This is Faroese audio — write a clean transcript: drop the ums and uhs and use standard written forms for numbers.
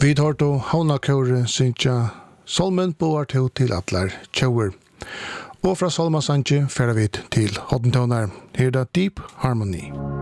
Vi tar då Havnakåre syntja Solmen boar to til atlar tjauer. Og fra Solma Sanche færa vi til Hoddentonar. Her er det Deep Harmony.